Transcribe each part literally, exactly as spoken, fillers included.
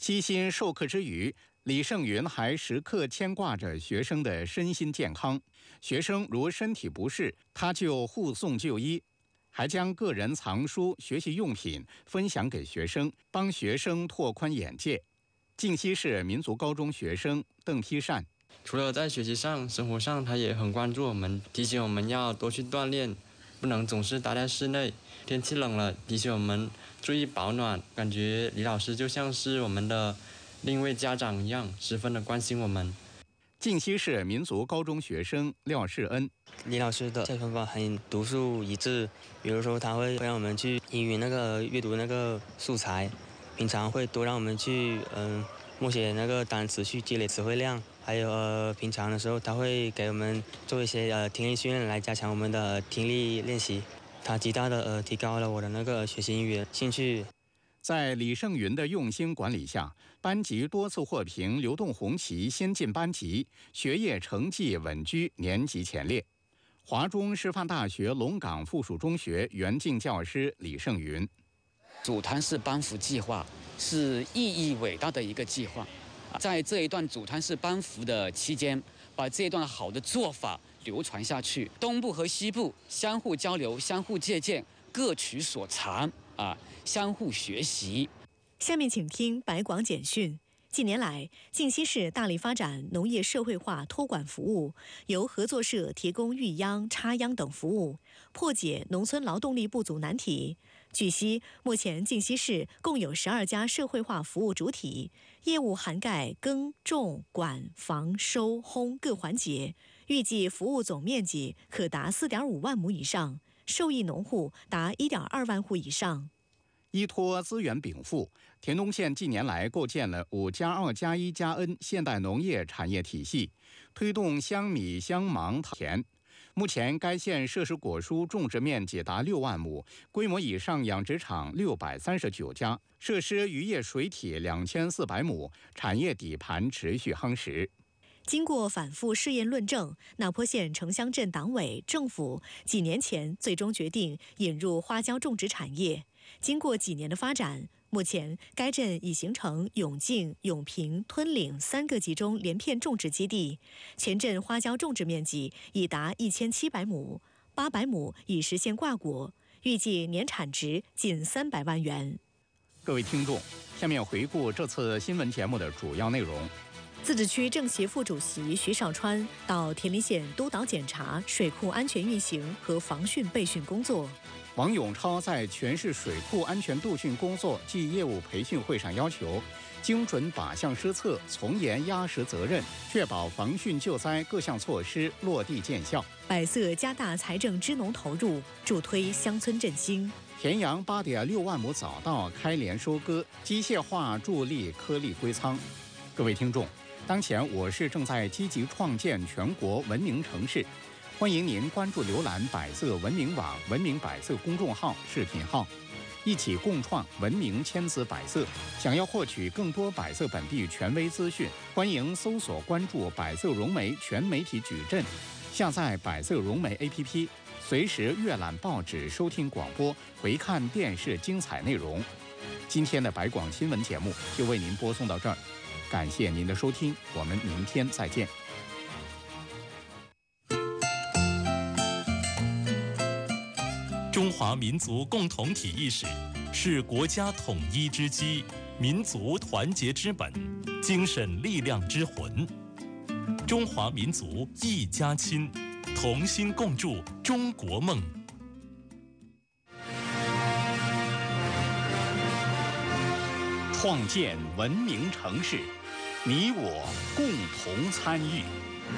悉心授课之余，李胜云还时刻牵挂着学生的身心健康。学生如身体不适，他就护送就医，还将个人藏书、学习用品分享给学生，帮学生拓宽眼界。靖西市民族高中学生邓丕善， 除了在学习上、生活上，他也很关注我们，提醒我们要多去锻炼，不能总是待在室内。天气冷了，提醒我们注意保暖。感觉李老师就像是我们的另一位家长一样，十分的关心我们。 靖西市民族高中学生廖世恩， 李老师的教学方法很独树一帜，比如说他会让我们去英语那个阅读那个素材，平常会多让我们去嗯、呃、默写那个单词，去积累词汇量。还有呃，平常的时候他会给我们做一些呃听力训练，来加强我们的听力练习。他极大的呃提高了我的那个学习英语的兴趣。 在李胜云的用心管理下，班级多次获评流动红旗先进班级，学业成绩稳居年级前列。华中师范大学龙岗附属中学园境教师李胜云， 组团式班服计划是意义伟大的一个计划，在这一段组团式班服的期间，把这一段好的做法流传下去，东部和西部相互交流、相互借鉴，各取所长啊，相互学习。 下面请听百广简讯。近年来，靖西市大力发展农业社会化托管服务，由合作社提供育秧、插秧等服务，破解农村劳动力不足难题。据悉，目前靖西市共有十二家社会化服务主体，业务涵盖耕、种、管、防、收、烘各环节，预计服务总面积可达四点五万亩以上，受益农户达一点二万户以上。 依托资源禀赋，田东县近年来构建了五加二加一加 N 现代农业产业体系，推动香米、香芒田。目前，该县设施果蔬种植面积达六万亩，规模以上养殖场六百三十九家，设施渔业水体两千四百亩，产业底盘持续夯实。 经过反复试验论证，那坡县城乡镇党委政府几年前最终决定引入花椒种植产业。经过几年的发展，目前该镇已形成永靖、永平、吞岭三个集中连片种植基地，全镇花椒种植面积已达一千七百亩，八百亩已实现挂果，预计年产值近三百万元。 各位听众，下面回顾这次新闻节目的主要内容。 自治区政协副主席徐绍川到田林县督导检查水库安全运行和防汛备汛工作。 王永超在全市水库安全度汛工作暨业务培训会上要求，精准靶向施策，从严压实责任，确保防汛救灾各项措施落地见效。 百色加大财政支农投入，助推乡村振兴。 田阳八点六万亩早稻开镰收割，机械化助力颗粒归仓。各位听众，当前我市正在积极创建全国文明城市，欢迎您关注浏览百色文明网、文明百色公众号、视频号，一起共创文明千姿百色。想要获取更多百色本地权威资讯，欢迎搜索关注百色融媒全媒体矩阵，下载百色融媒 A P P， 随时阅览报纸、收听广播、回看电视精彩内容。今天的百广新闻节目就为您播送到这儿，感谢您的收听，我们明天再见。 中华民族共同体意识是国家统一之基，民族团结之本，精神力量之魂。中华民族一家亲，同心共筑中国梦。 创建文明城市，你我共同参与。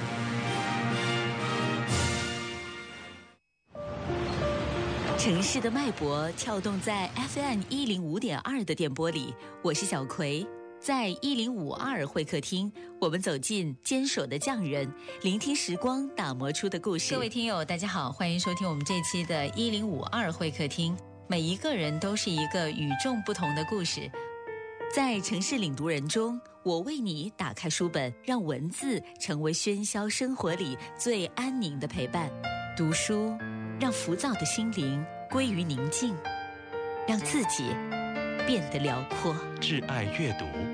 城市的脉搏跳动在 F M 一零五点二的电波里，我是小葵。在一零五二会客厅，我们走进坚守的匠人，聆听时光打磨出的故事。各位听友，大家好，欢迎收听我们这期的一零五二会客厅。每一个人都是一个与众不同的故事。在城市领读人中，我为你打开书本，让文字成为喧嚣生活里最安宁的陪伴。读书，让浮躁的心灵归于宁静，让自己变得辽阔。 挚爱阅读，